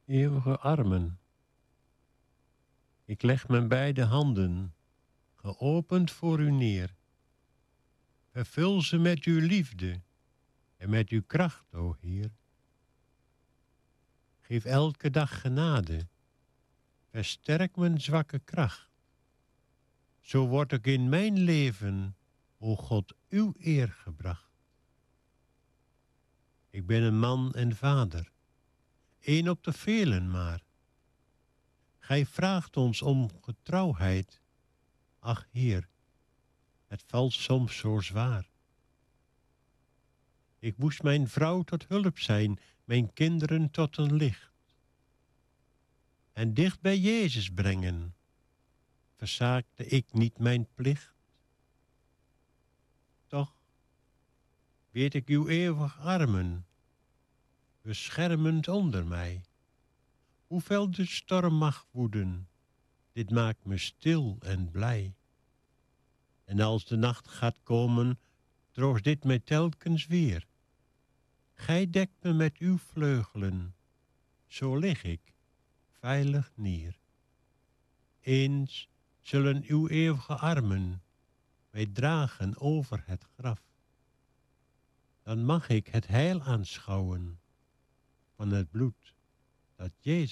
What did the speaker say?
Eeuwige armen, ik leg mijn beide handen, geopend voor u neer. Vervul ze met uw liefde en met uw kracht, o Heer. Geef elke dag genade, versterk mijn zwakke kracht. Zo wordt ook in mijn leven, o God, uw eer gebracht. Ik ben een man en vader, één op de velen maar. Gij vraagt ons om getrouwheid, ach Heer, het valt soms zo zwaar. Ik moest mijn vrouw tot hulp zijn, mijn kinderen tot een licht. En dicht bij Jezus brengen, verzaakte ik niet mijn plicht. Toch weet ik uw eeuwig armen, beschermend onder mij. Hoeveel de storm mag woeden, dit maakt me stil en blij. En als de nacht gaat komen, troost dit mij telkens weer. Gij dekt me met uw vleugelen, zo lig ik veilig neer. Eens zullen uw eeuwige armen mij dragen over het graf. Dan mag ik het heil aanschouwen van het bloed dat Jezus